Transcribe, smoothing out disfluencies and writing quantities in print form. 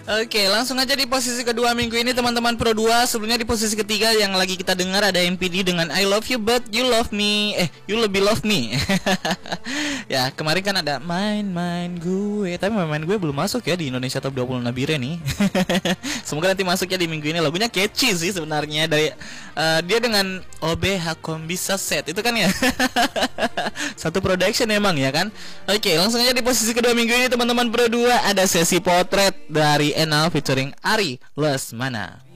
Oke, langsung aja di posisi kedua minggu ini teman-teman Pro 2. Sebelumnya di posisi ketiga yang lagi kita dengar ada MPD dengan I Love You But You Love Me. You Lebih Love Me. Ya, kemarin kan ada main gue. Tapi main gue belum masuk ya di Indonesia Top 20 Nabire nih. Semoga nanti masuk ya di minggu ini. Lagunya catchy sih sebenarnya dari dia dengan OBH Bisa Set. Itu kan ya. Satu production emang ya kan. Oke, langsung aja di posisi kedua minggu ini teman-teman Pro 2 ada sesi potret dari Enal featuring Ari Lesmana.